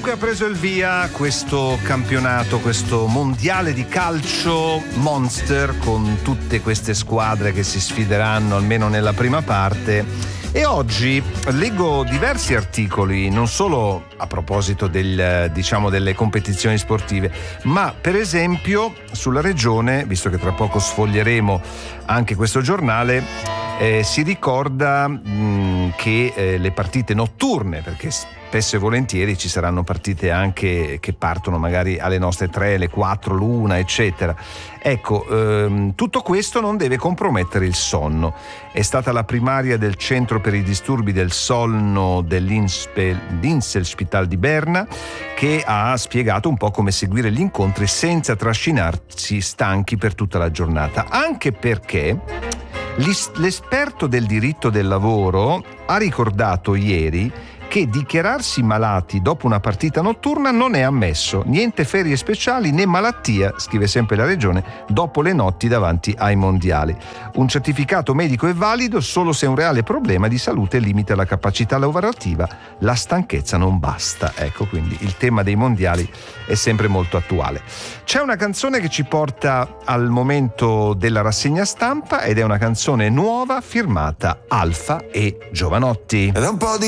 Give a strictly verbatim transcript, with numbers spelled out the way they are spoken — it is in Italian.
ha preso il via questo campionato, questo mondiale di calcio monster, con tutte queste squadre che si sfideranno almeno nella prima parte. E oggi leggo diversi articoli, non solo a proposito del, diciamo, delle competizioni sportive, ma per esempio sulla regione, visto che tra poco sfoglieremo anche questo giornale, eh, si ricorda mh, che eh, le partite notturne, perché spesso e volentieri ci saranno partite anche che partono magari alle nostre tre, le quattro, l'una, eccetera. Ecco, ehm, tutto questo non deve compromettere il sonno. È stata la primaria del Centro per i disturbi del sonno dell'Inselspital di Berna che ha spiegato un po' come seguire gli incontri senza trascinarsi stanchi per tutta la giornata, anche perché l'esperto del diritto del lavoro ha ricordato ieri che dichiararsi malati dopo una partita notturna non è ammesso. Niente ferie speciali né malattia, scrive sempre la Regione, dopo le notti davanti ai mondiali. Un certificato medico è valido solo se un reale problema di salute limita la capacità lavorativa. La stanchezza non basta. Ecco, quindi il tema dei mondiali è sempre molto attuale. C'è una canzone che ci porta al momento della rassegna stampa ed è una canzone nuova firmata Alfa e Giovanotti. Ed è un po' di